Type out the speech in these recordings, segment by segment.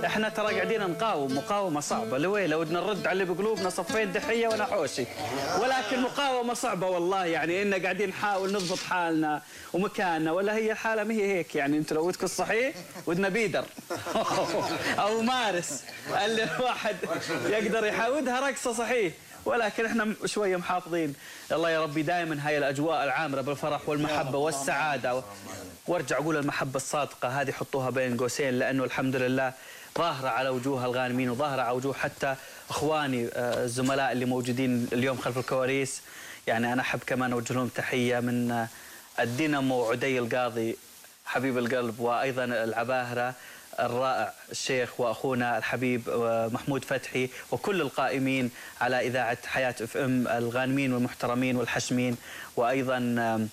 احنا ترى قاعدين نقاوم مقاومه صعبه لويله، ودنا نرد على اللي بقلوبنا صفين دحيه ونحوشي، ولكن مقاومه صعبه والله. يعني إن قاعدين نحاول نضبط حالنا ومكاننا، ولا هي الحاله ما هي هيك. يعني انتم لو ودكم الصحيح ودنا بيدر او مارس اللي الواحد يقدر يحاودها رقصه صحيح، ولكن احنا شويه محافظين. الله يا ربي دائما هاي الاجواء العامره بالفرح والمحبه والسعاده. وارجع اقول المحبه الصادقه هذه حطوها بين قوسين، لانه الحمد لله ظاهره على وجوه الغانمين، وظاهره على وجوه حتى اخواني الزملاء اللي موجودين اليوم خلف الكواليس. يعني انا احب كمان اوجه لهم تحيه من الدينامو عدي القاضي حبيب القلب، وايضا العباهره الرائع الشيخ واخونا الحبيب محمود فتحي، وكل القائمين على اذاعه حياه اف ام، الغانمين والمحترمين والحشمين، وايضا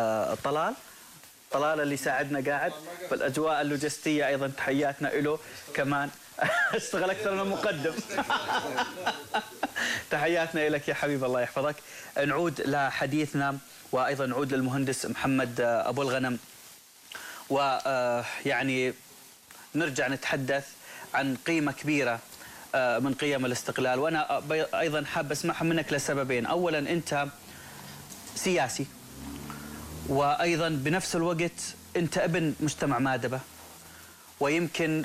طلال اللي ساعدنا قاعد بالاجواء اللوجستيه، ايضا تحياتنا له كمان. اشتغل اكثر من المقدم. تحياتنا لك يا حبيب، الله يحفظك. نعود لحديثنا، وايضا نعود للمهندس محمد ابو الغنم، ويعني نرجع نتحدث عن قيمه كبيره من قيم الاستقلال. وانا ايضا حاب اسمعها منك لسببين. اولا انت سياسي، وايضا بنفس الوقت انت ابن مجتمع مادبه، ويمكن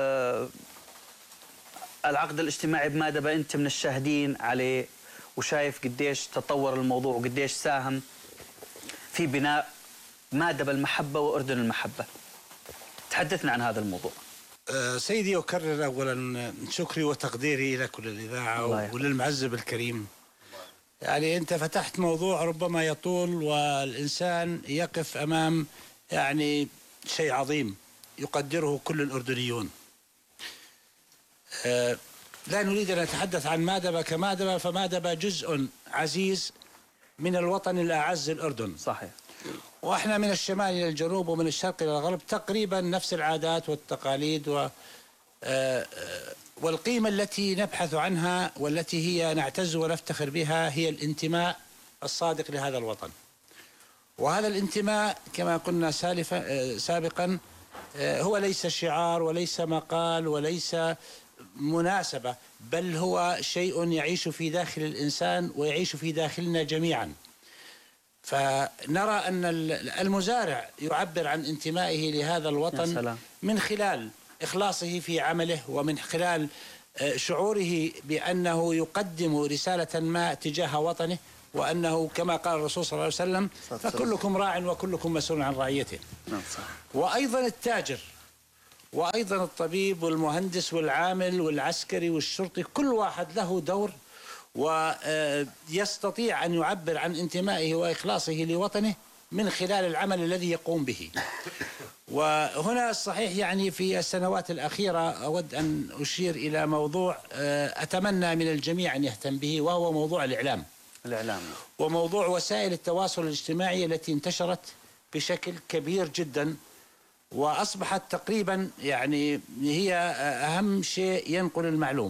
العقد الاجتماعي بمادبه انت من الشاهدين عليه، وشايف قديش تطور الموضوع وقديش ساهم في بناء مادبه المحبه واردن المحبه. تحدثنا عن هذا الموضوع. سيدي، أكرر أولا شكري وتقديري لكل الإذاعة وللمعزب الكريم. يعني أنت فتحت موضوع ربما يطول، والإنسان يقف أمام يعني شيء عظيم يقدره كل الأردنيون. لا نريد أن نتحدث عن مادبة كمادبة، فمادبة جزء عزيز من الوطن الأعز الأردن. صحيح. وإحنا من الشمال إلى الجنوب ومن الشرق إلى الغرب تقريبا نفس العادات والتقاليد والقيمة التي نبحث عنها والتي هي نعتز ونفتخر بها هي الانتماء الصادق لهذا الوطن. وهذا الانتماء كما قلنا سابقا هو ليس شعار وليس مقال وليس مناسبة، بل هو شيء يعيش في داخل الإنسان ويعيش في داخلنا جميعا. فنرى أن المزارع يعبر عن انتمائه لهذا الوطن من خلال إخلاصه في عمله، ومن خلال شعوره بأنه يقدم رسالة ما تجاه وطنه، وأنه كما قال الرسول صلى الله عليه وسلم: فكلكم راع وكلكم مسؤول عن رعيته. وأيضا التاجر، وأيضا الطبيب والمهندس والعامل والعسكري والشرطي، كل واحد له دور ويستطيع أن يعبر عن انتمائه وإخلاصه لوطنه من خلال العمل الذي يقوم به. وهنا صحيح يعني في السنوات الأخيرة أود أن أشير إلى موضوع أتمنى من الجميع أن يهتم به، وهو موضوع الإعلام وموضوع وسائل التواصل الاجتماعي التي انتشرت بشكل كبير جدا، وأصبحت تقريبا يعني هي أهم شيء ينقل المعلومة.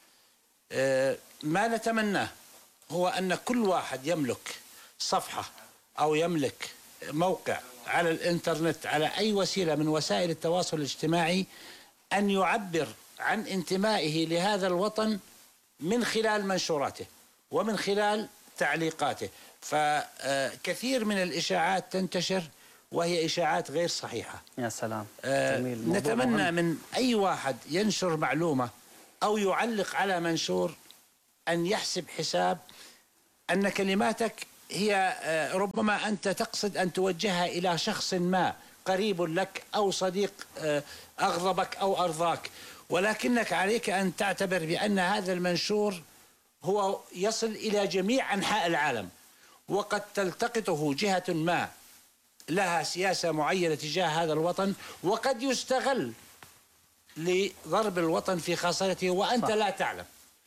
ما نتمناه هو أن كل واحد يملك صفحة أو يملك موقع على الإنترنت على أي وسيلة من وسائل التواصل الاجتماعي أن يعبر عن انتمائه لهذا الوطن من خلال منشوراته ومن خلال تعليقاته. فكثير من الإشاعات تنتشر وهي إشاعات غير صحيحة. يا سلام. جميل. نتمنى من أي واحد ينشر معلومة أو يعلق على منشور أن يحسب حساب أن كلماتك هي ربما أنت تقصد أن توجهها إلى شخص ما قريب لك أو صديق أغضبك أو أرضاك، ولكنك عليك أن تعتبر بأن هذا المنشور هو يصل إلى جميع أنحاء العالم، وقد تلتقطه جهة ما لها سياسة معينة تجاه هذا الوطن، وقد يستغل لضرب الوطن في خاصرته وأنت لا تعلم.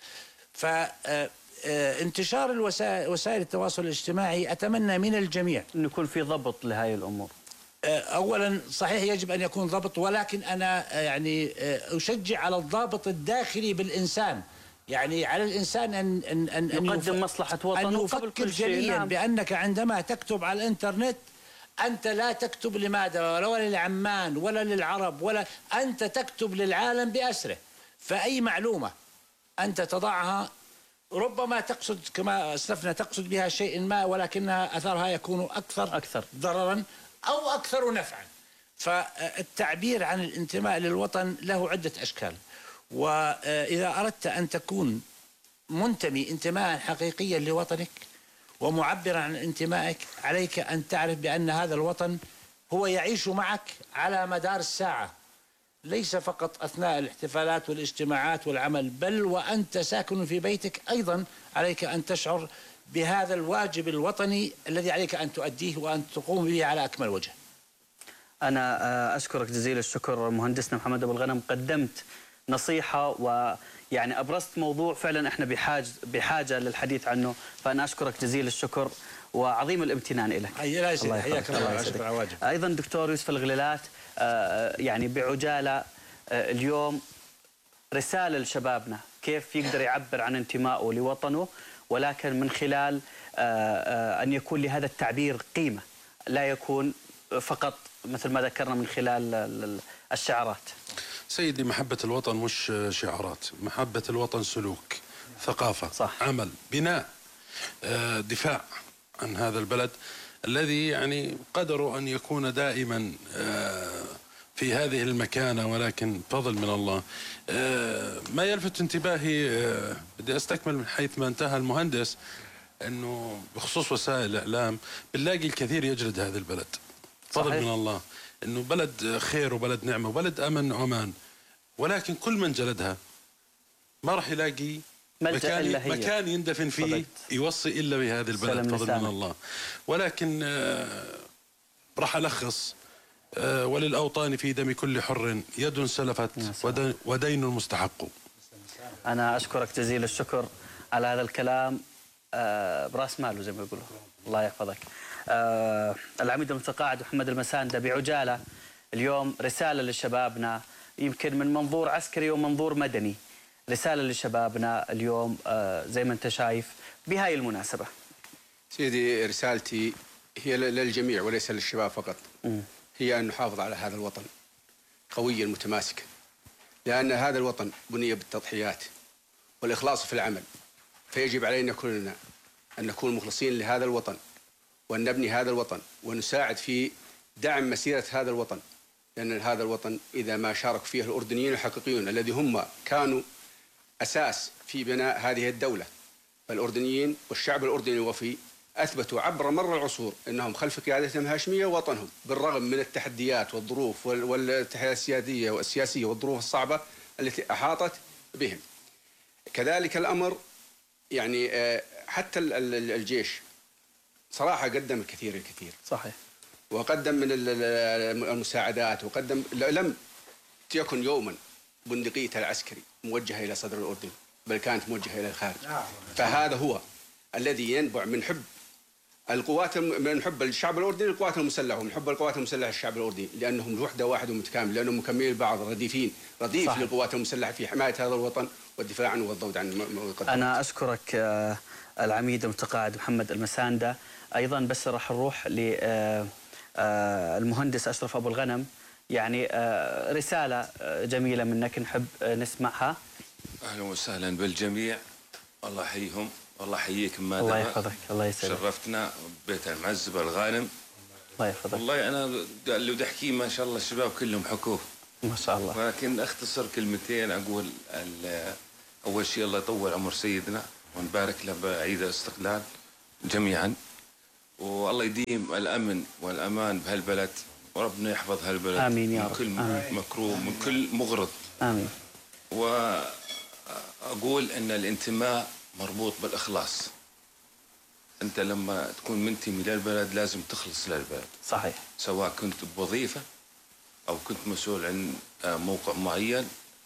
فانتشار وسائل التواصل الاجتماعي أتمنى من الجميع أن يكون في ضبط لهذه الأمور. أولا صحيح يجب أن يكون ضبط، ولكن أنا يعني أشجع على الضابط الداخلي بالإنسان. يعني على الإنسان أن يقدم مصلحة وطنه قبل كل شيء. جليا بأنك عندما تكتب على الإنترنت أنت لا تكتب لماذا ولا لعمان ولا للعرب، ولا أنت تكتب للعالم بأسره. فأي معلومة أنت تضعها ربما تقصد كما أسلفنا تقصد بها شيء ما، ولكنها أثرها يكون أكثر ضررا أو أكثر نفعا. فالتعبير عن الانتماء للوطن له عدة أشكال، وإذا أردت أن تكون منتمي انتماء حقيقيا لوطنك ومعبرا عن انتمائك، عليك أن تعرف بأن هذا الوطن هو يعيش معك على مدار الساعة، ليس فقط أثناء الاحتفالات والاجتماعات والعمل، بل وأنت ساكن في بيتك أيضا عليك أن تشعر بهذا الواجب الوطني الذي عليك أن تؤديه وأن تقوم به على أكمل وجه. أنا أشكرك جزيل الشكر مهندسنا محمد أبو الغنم، قدمت نصيحة ويعني أبرزت موضوع فعلا إحنا بحاجة للحديث عنه، فأنا أشكرك جزيل الشكر وعظيم الامتنان لك. حياك الله. أشكر على واجب. أيضا دكتور يوسف الغليلات، يعني بعجالة اليوم رسالة لشبابنا كيف يقدر يعبر عن انتمائه لوطنه، ولكن من خلال أن يكون لهذا التعبير قيمة، لا يكون فقط مثل ما ذكرنا من خلال الشعارات. سيدي، محبة الوطن مش شعارات، محبة الوطن سلوك، ثقافة، صح. عمل، بناء، دفاع عن هذا البلد الذي يعني قدروا أن يكون دائما في هذه المكانة، ولكن فضل من الله. ما يلفت انتباهي، بدي أستكمل من حيث ما انتهى المهندس، أنه بخصوص وسائل الإعلام بنلاقي الكثير يجلد هذا البلد. فضل من الله أنه بلد خير وبلد نعمة وبلد أمن وأمان، ولكن كل من جلدها ما راح يلاقي مكان يندفن فيه يوصي إلا بهذه البلد. فضل من الله. ولكن راح ألخص: وللأوطان في دم كل حر يد سلفت ودين مستحق. أنا أشكرك جزيل الشكر على هذا الكلام براس ماله زي ما يقولوا. الله يحفظك. العميد المتقاعد محمد المساندة، بعجالة اليوم رسالة لشبابنا، يمكن من منظور عسكري ومنظور مدني، رسالة لشبابنا اليوم زي ما أنت شايف بهاي المناسبة. سيدي، رسالتي هي للجميع وليس للشباب فقط. هي أن نحافظ على هذا الوطن قويا متماسكا، لأن هذا الوطن بني بالتضحيات والإخلاص في العمل، فيجب علينا كلنا أن نكون مخلصين لهذا الوطن، وأن نبني هذا الوطن ونساعد في دعم مسيرة هذا الوطن، لأن هذا الوطن إذا ما شارك فيه الأردنيين الحقيقيون الذي هم كانوا أساس في بناء هذه الدولة، فالأردنيين والشعب الأردني الوفي أثبتوا عبر مر العصور أنهم خلف قيادتهم الهاشمية وطنهم، بالرغم من التحديات والظروف والتحديات السياسية والظروف الصعبة التي أحاطت بهم. كذلك الأمر يعني حتى الجيش صراحة قدم الكثير. صحيح. وقدم من المساعدات، وقدم لم يكن يوما بندقية العسكري موجهة إلى صدر الأردن، بل كانت موجهة إلى الخارج. فهذا هو الذي ينبع من حب القوات، من حب الشعب الأردني للقوات المسلحة، ومن حب القوات المسلحة للشعب الأردني، لأنهم وحدة واحد ومتكامل، لأنهم مكملين لبعض، رديف للقوات المسلحة في حماية هذا الوطن والدفاع عنه والضوء عن. أنا أشكرك العميد المتقاعد محمد المساندة. أيضا بس راح نروح للمهندس أشرف أبو الغنم، يعني رسالة جميلة منك نحب نسمعها. أهلا وسهلا بالجميع، الله يحييهم والله يحييك. ما الله يحفظك. الله يسلمك. شرفتنا بيت المعزب الغانم. الله يحفظك. والله أنا اللي بدي أحكيه ما شاء الله الشباب كلهم حكوه ما شاء الله، ولكن أختصر كلمتين. أقول أول شيء الله يطول عمر سيدنا ونبارك له بعيد الاستقلال جميعا، والله يديم الأمن والأمان بهالبلد، وربنا يحفظ هالبلد. آمين يا رب. من كل مكروه، من كل مغرض. آمين. وأقول أن الانتماء مربوط بالإخلاص. أنت لما تكون منتمي للبلد لازم تخلص للبلد. صحيح. سواء كنت بوظيفة أو كنت مسؤول عن موقع معين،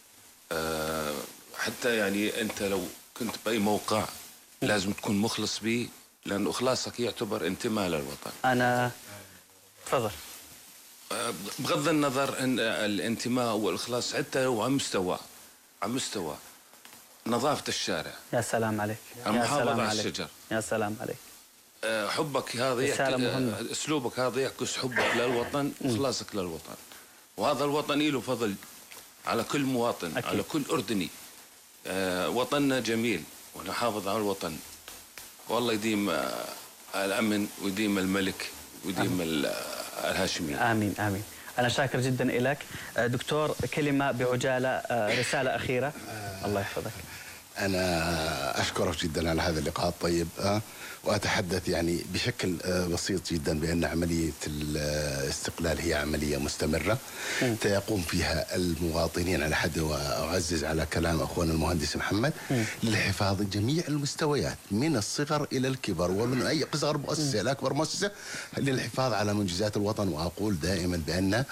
حتى يعني أنت لو كنت بأي موقع لازم تكون مخلص به، لأن إخلاصك يعتبر انتماء للوطن. أنا تفضل. بغض النظر أن الانتماء والإخلاص حتى لو على مستوى نظافة الشارع. يا سلام عليك. المحافظة على الشجر. يا سلام عليك. حبك هذا رسالة مهمة. اسلوبك هذا يعكس حبك للوطن واخلاصك للوطن، وهذا الوطن له فضل على كل مواطن. أكيد. على كل أردني. وطننا جميل ونحافظ على الوطن، والله يديم الأمن ويديم الملك ويديم الهاشمي. آمين آمين. أنا شاكر جدا لك دكتور. كلمة بعجالة، رسالة أخيرة. الله يحفظك. أنا أشكرك جدا على هذا اللقاء الطيب، وأتحدث يعني بشكل بسيط جدا بأن عملية الاستقلال هي عملية مستمرة سيقوم فيها المواطنين، على حد وأعزز على كلام أخونا المهندس محمد، للحفاظ جميع المستويات من الصغر إلى الكبر، ومن أي أصغر مؤسسة إلى أكبر مؤسسة، للحفاظ على منجزات الوطن. وأقول دائما بأن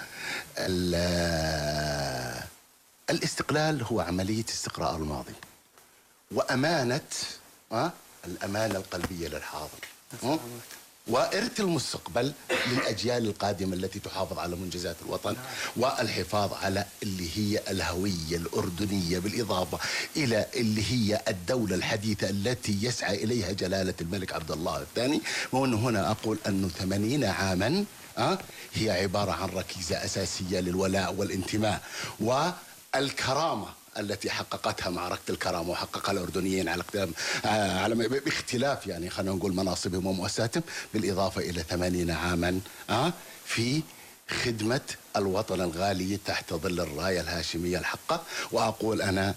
الاستقلال هو عملية استقراء الماضي وأمانة الأمانة القلبية للحاضر، وإرث المستقبل للأجيال القادمة التي تحافظ على منجزات الوطن، والحفاظ على اللي هي الهوية الأردنية، بالإضافة إلى اللي هي الدولة الحديثة التي يسعى إليها جلالة الملك عبد الله الثاني. ومن هنا أقول أنه 80 عاما هي عبارة عن ركيزة أساسية للولاء والانتماء والكرامة التي حققتها معركة الكرامة، وحققها الأردنيين على باختلاف يعني خلينا نقول مناصبهم ومؤسساتهم، بالإضافة إلى 80 عاما في خدمة الوطن الغالي تحت ظل الراية الهاشمية الحقة. وأقول أنا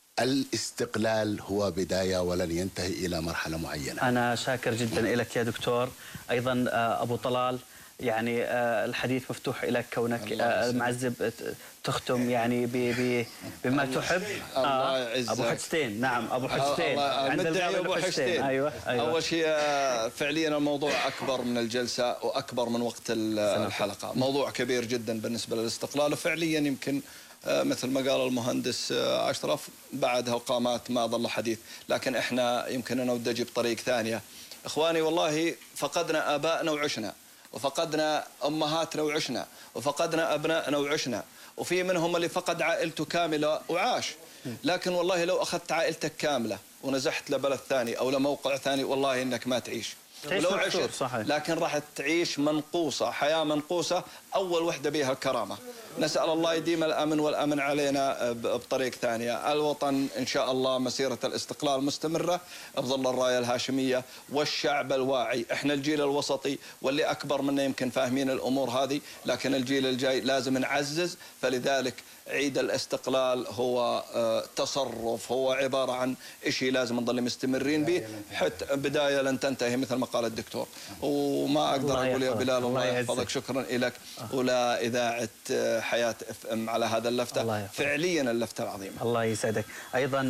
الاستقلال هو بداية ولن ينتهي إلى مرحلة معينة. أنا شاكر جدا لك يا دكتور. أيضا أبو طلال، يعني الحديث مفتوح لك، كونك معزب تختم يعني بما تحب. الله يعزك. ابو حجتين. نعم ابو حجتين. مدعي ابو حجتين. أيوة. اول شيء فعليا الموضوع اكبر من الجلسه واكبر من وقت الحلقه، موضوع كبير جدا بالنسبه للاستقلال، وفعليا يمكن مثل ما قال المهندس أشرف بعدها وقامات ما ظل حديث، لكن احنا يمكن انا ودي اجيب طريق ثانيه. اخواني والله فقدنا ابائنا وعشنا، وفقدنا امهاتنا وعشنا، وفقدنا ابنائنا وعشنا، وفي منهم اللي فقد عائلته كامله وعاش. لكن والله لو اخذت عائلتك كامله ونزحت لبلد ثاني او لموقع ثاني، والله انك ما تعيش. ولو عشت لكن راح تعيش منقوصه، حياه منقوصه، اول وحده بها الكرامه. نسال الله يديم الامن والامن علينا بطريق ثانيه. الوطن ان شاء الله مسيره الاستقلال مستمره بظل الرايه الهاشميه والشعب الواعي. احنا الجيل الوسطي واللي اكبر منا يمكن فاهمين الامور هذه، لكن الجيل الجاي لازم نعزز. فلذلك عيد الاستقلال هو تصرف، هو عباره عن شيء لازم نضل مستمرين به حتى بدايه لن تنتهي مثل ما قال الدكتور. وما اقدر اقول يا بلال الله يحفظك، شكرا لك ولا اذاعه حياه اف ام على هذا اللفته، فعليا اللفته العظيمه. الله يسعدك. ايضا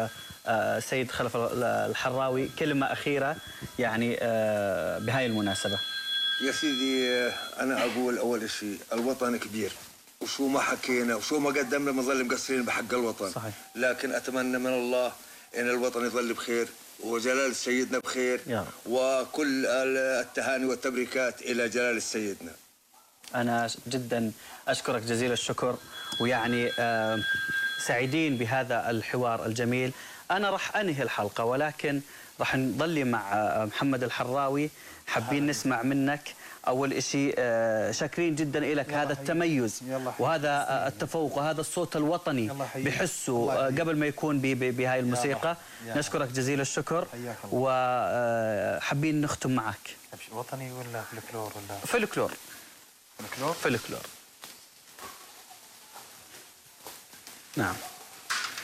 سيد خلف الحراوي، كلمه اخيره يعني بهاي المناسبه. يا سيدي انا اقول اول شيء الوطن كبير، وشو ما حكينا وشو ما قدمنا بنظل مقصرين بحق الوطن. صحيح. لكن اتمنى من الله ان الوطن يظل بخير وجلال سيدنا بخير، وكل التهاني والتبريكات الى جلال سيدنا. انا جدا اشكرك جزيل الشكر، ويعني سعيدين بهذا الحوار الجميل. انا راح انهي الحلقه، ولكن راح نضلي مع محمد الحراوي. حابين نسمع منك أول شيء، شاكرين جدا لك هذا التميز وهذا التفوق وهذا الصوت الوطني بحسه قبل ما يكون بهاي الموسيقى. نشكرك جزيل الشكر، وحابين نختم معك. وطني ولا فلكلور؟ ولا فلكلور. فلكلور. نعم.